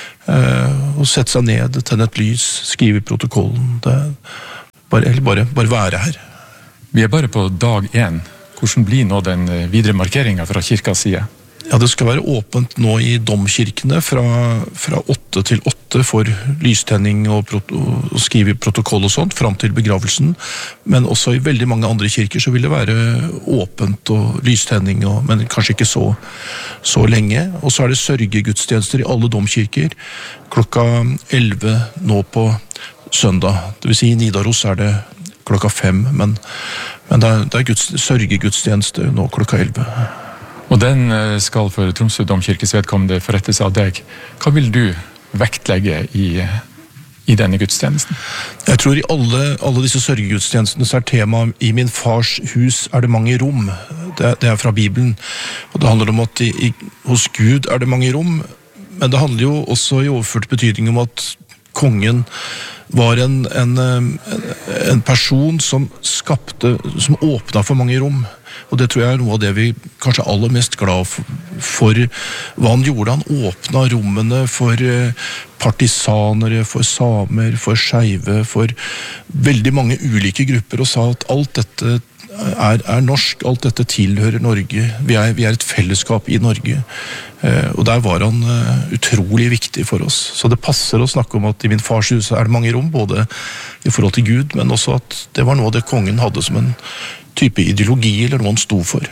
Og sette seg ned, tenne et lys, skrive i protokollen, det er bare, eller bare, bare være her. Vi er bare på dag én. Hvordan blir nå den videre markeringen fra kirkas side? Ja, det skal være åpent nå i domkirkene fra, fra åtte til åtte for lystenning og, prot og skrive protokoll og sånt, frem til begravelsen. Men også i veldig mange andre kirker så vil det være åpent og lystenning, og, men kanskje ikke så, så lenge. Og så er det sørgegudstjenester i alle domkirker klokka elleve nå på søndag. Det vil si i Nidaros er det klokka fem, men, men det er, det er guds, sørgegudstjeneste nå klokka elleve. Og den skal for Tromsø domkirkes vedkommende forrettes av deg. Hva vil du vektlegge i, i denne gudstjenesten? Jeg tror i alle, alle disse sørgegudstjenestene så er tema i min fars hus er det mange rom. Det, det er fra Bibelen. Og det handler om at i, i, hos Gud er det mange rom, men det handler jo også i overført betydning om at kongen var en, en, en person som skapte, som åpnet for mange rom. Og det tror jeg er noe av det vi kanskje er aller mest glad for, for hva han gjorde. Han åpnet rommene for partisanere, for samer, for skeive, for veldig mange ulike grupper, og sa at alt dette er, er norsk, alt dette tilhører Norge. Vi er, vi er et fellesskap i Norge. Eh, og der var han uh, utrolig viktig for oss. Så det passer å snakke om at i min fars hus er det mange rom, både i forhold til Gud, men også at det var noe av det kongen hadde som en type ideologi, eller noe han sto for.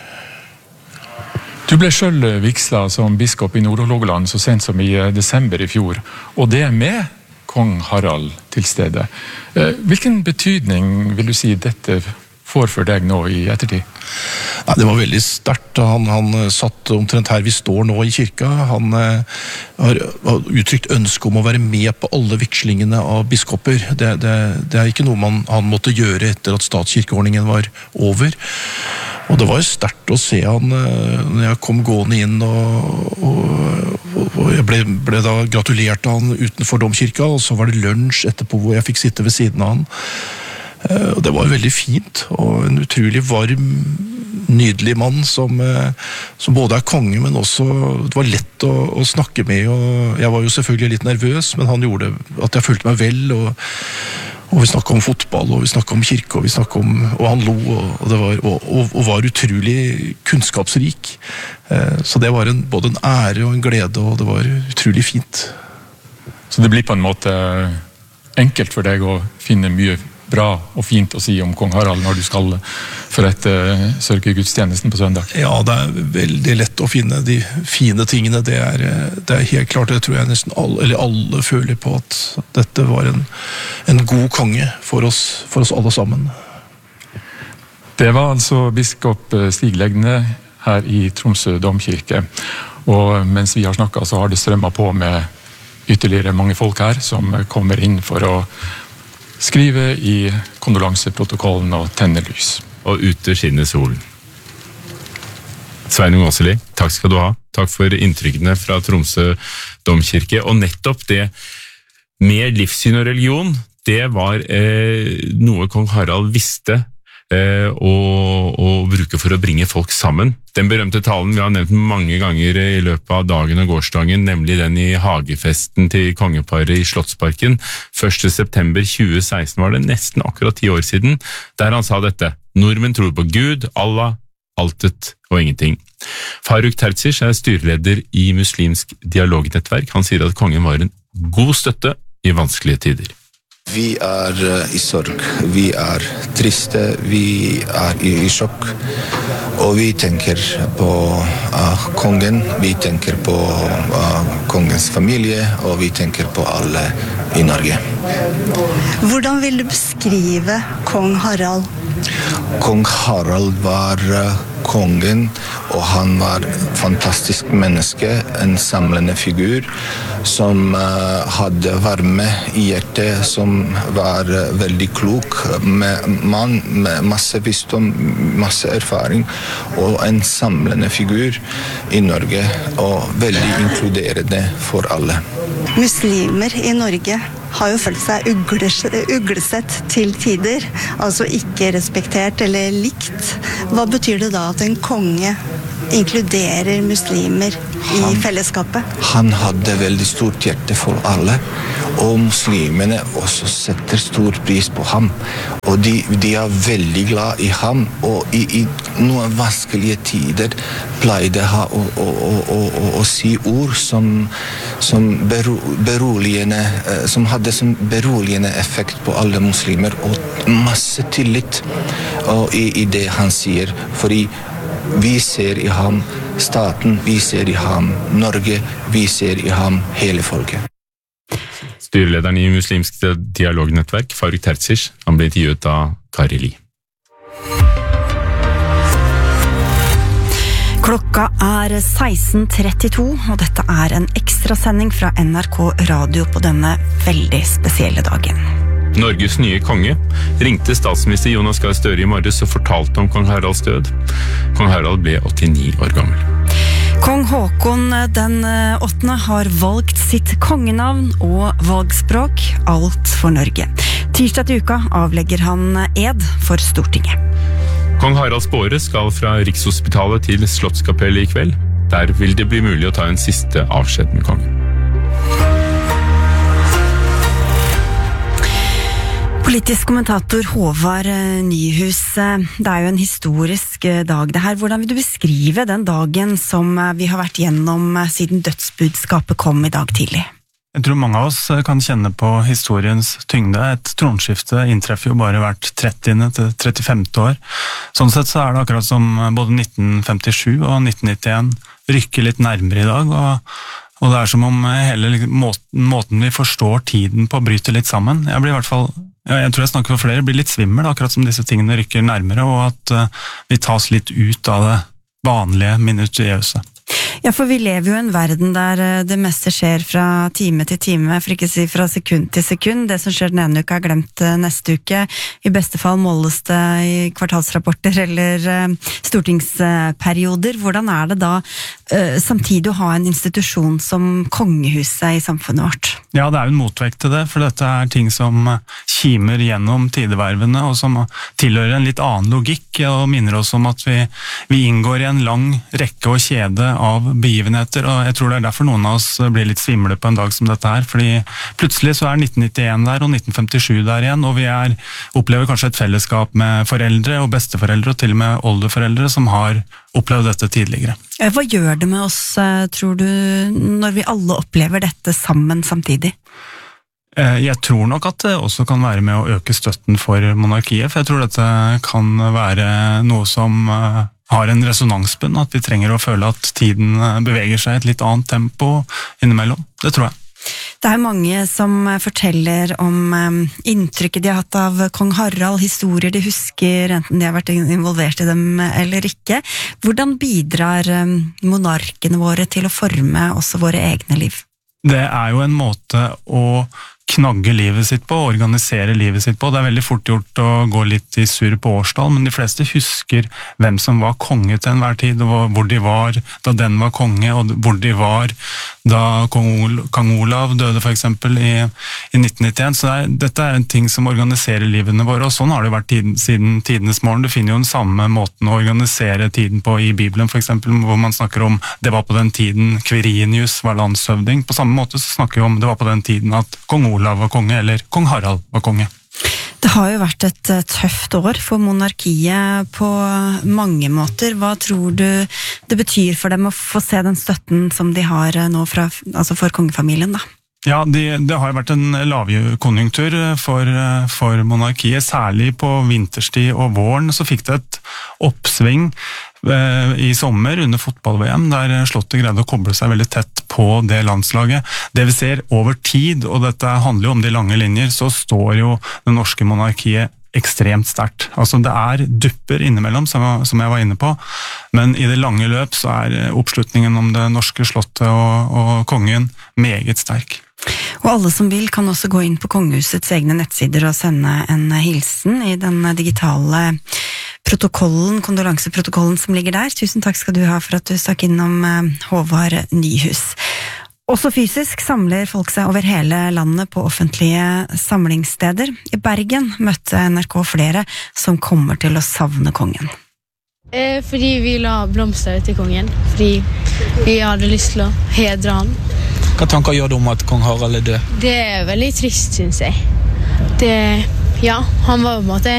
Du ble selv vigsla som biskop i Nord-Hålogaland så sent som i desember i fjor, og det med kong Harald til stede. Eh, hvilken betydning vil du si dette får for deg nå i ettertid? Ja, det var veldig sterkt. Han, han satt omtrent her vi står nå i kirka. Han eh, har, har uttrykt ønske om å være med på alle vigslingene av biskoper. Det, det, det er ikke noe man, han måtte gjøre etter at statskirkeordningen var over. Og det var jo sterkt å se han eh, når jeg kom gående inn, og, og, og jeg ble, ble da gratulert av han utenfor domkirka, og så var det lunsj etterpå hvor jeg fikk sitte ved siden av han. Og det var veldig fint, og en utrolig varm, nydelig mann som, som både er konge, men også det var lett å, å snakke med, og jeg var jo selvfølgelig litt nervøs, men han gjorde at jeg følte meg vel, og, og vi snakket om fotball, og vi snakket om kirke, og, vi snakket om, og han lo, og, det var, og, og, og var utrolig kunnskapsrik. Så det var en, både en ære og en glede, og det var utrolig fint. Så det blir på en måte enkelt for deg å finne mye bra og fint å si om kong Harald når du skal forrette sørgegudstjenesten på søndag? Ja, det er veldig lett å finne de fine tingene. Det er, det er helt klart, det tror jeg nesten alle, eller alle føler på at dette var en, en god konge for oss, for oss alle sammen. Det var altså biskop Stig Legne her i Tromsø domkirke. Og mens vi har snakket så har det strømmet på med ytterligere mange folk her som kommer inn for å skrive i kondolanseprotokollen og tenne lys. Og ute skinner solen. Sveinung Åseli, takk skal du ha. Takk for inntrykkene fra Tromsø domkirke. Og nettopp det med livssyn og religion, det var eh, noe kong Harald visste eh, å, å bruke for å bringe folk sammen. Den berømte talen vi har nevnt mange ganger i løpet av dagen og gårsdagen, nemlig den i hagefesten til kongeparet i Slottsparken. første september tjue seksten var det nesten akkurat ti år siden, der han sa dette: Nordmenn tror på Gud, Allah, altet og ingenting. Faruk Terzic er styreleder i Muslimsk dialognettverk. Han sier at kongen var en god støtte i vanskelige tider. Vi er i sorg, vi er triste, vi er i, i sjokk, og vi tenker på uh, kongen, vi tenker på uh, kongens familie, og vi tenker på alle i Norge. Hvordan vil du beskrive kong Harald? Kong Harald var uh, kongen og han var fantastisk menneske, en samlende figur som uh, hadde varme i hjertet, som var uh, veldig klok, med mann med masse visdom, masse erfaring, og en samlende figur i Norge, og veldig inkluderende for alle. Muslimer i Norge har jo følt seg uglesett til tider, altså ikke respektert eller likt. Hva betyr det da at en konge inkluderer muslimer i han, fellesskapet? Han hadde veldig stort hjerte for alle, og muslimene også setter stor pris på ham. Og de, de er veldig glad i ham, og i, i noen vanskelige tider pleide han å, å, å, å, å si ord som, som bero, beroligende, som hadde som beroligende effekt på alle muslimer, og masse tillit og i, i det han sier, fordi vi ser i ham staten, vi ser i ham Norge, vi ser i ham hele folket. Styrelederen i Muslimsk dialognettverk, Faruk Terzic, han ble intervjuet av Kari Li. Klokka er seksten trettito, og dette er en ekstrasending fra N R K Radio på denne veldig spesielle dagen. Norges nye konge ringte statsminister Jonas Gahr Støre i morges og fortalte om kong Haralds død. Kong Harald ble åttini år gammel. Kong Håkon den åttende har valgt sitt kongenavn og valgspråk, alt for Norge. Tirsdag til uka avlegger han ed for Stortinget. Kong Haralds båre skal fra Rikshospitalet til Slottskapellet i kveld. Der vil det bli mulig å ta en siste avskjed med kongen. Politisk kommentator Håvard Nyhus, det er jo en historisk dag det her. Hvordan vil du beskrive den dagen som vi har vært gjennom siden dødsbudskapet kom i dag tidlig? Jeg tror mange av oss kan kjenne på historiens tyngde. Et tronskifte inntreffer jo bare hvert trettiende til trettifemte år. Sånn sett så er det akkurat som både nitten femtisju og nitten nittien rykker litt nærmere i dag, og, og det er som om hele måten, måten vi forstår tiden på bryter litt sammen. Jeg blir i hvert fall Jeg tror jeg snakker for flere, blir litt svimmel, akkurat som disse tingene rykker nærmere, og at uh, vi tas litt ut av det vanlige minutiøse. Ja, for vi lever jo i en verden der det meste skjer fra time til time, for ikke å si fra sekund til sekund. Det som skjer den ene uka er glemt neste uke. I beste fall måles det i kvartalsrapporter eller stortingsperioder. Hvordan er det da samtidig å ha en institusjon som kongehuset i samfunnet vårt? Ja, det er jo en motvekt til det, for dette er ting som kimer gjennom tidevervene, og som tilhører en litt annen logikk, og minner oss om at vi, vi inngår i en lang rekke og kjede av begivenheter, og jeg tror det er derfor noen av oss blir litt svimle på en dag som dette her, fordi plutselig så er nitten nittien der og nitten femtisju der igjen, og vi er, opplever kanskje et fellesskap med foreldre og besteforeldre og til og med oldeforeldre som har opplevd dette tidligere. Hva gjør det med oss, tror du, når vi alle opplever dette sammen samtidig? Jeg tror nok at det også kan være med å øke støtten for monarkiet, for jeg tror dette kan være noe som har en resonansbunn, at vi trenger å føle at tiden beveger seg i et litt annet tempo innimellom. Det tror jeg. Det er mange som forteller om inntrykket de har hatt av kong Harald, historier de husker, enten de har vært involvert i dem eller ikke. Hvordan bidrar monarkene våre til å forme også våre egne liv? Det er jo en måte å knagge livet sitt på, organisere livet sitt på. Det er veldig fort gjort å gå litt i surr på årstall, men de fleste husker hvem som var konge til enhver tid, og hvor de var da den var konge, og hvor de var da kong Olav døde for eksempel i, i nitten nittien. Så det er, dette er en ting som organiserer livene våre, og sånn har det vært tiden, siden tidenes morgen. Du finner jo den samme måten å organisere tiden på i Bibelen, for eksempel, hvor man snakker om det var på den tiden Quirinius var landshøvding. På samme måte så snakker vi om det var på den tiden at kong Olav var konge, eller kong Harald var konge. Det har jo vært et tøft år for monarkiet på mange måter. Hva tror du det betyr for dem å få se den støtten som de har nå fra, altså for kongefamilien da? Ja, det de har vært en lavkonjunktur for, for monarkiet, særlig på vinterstid og våren, så fikk det et oppsving i sommer under fotball-V M, der Slottet greide å koble seg veldig tett på det landslaget. Det vi ser over tid, og dette handler jo om de lange linjer, så står jo det norske monarkiet ekstremt sterkt. Altså det er dupper innimellom, som, som jeg var inne på, men i det lange løp så er oppslutningen om det norske slottet og, og kongen meget sterk. Og alle som vil kan også gå inn på kongehusets egne nettsider og sende en hilsen i den digitale protokollen, kondolanseprotokollen som ligger der. Tusen takk skal du ha for at du stakk innom Håvard Nyhus. Også fysisk samler folk seg over hele landet på offentlige samlingssteder. I Bergen møtte N R K flere som kommer til å savne kongen. Eh, fordi vi la blomster til kongen, fordi vi hadde lyst til å hedre han. Hva tanker gjør du om at kong Harald er død? Det er veldig trist, synes jeg. Det, ja, han var på en måte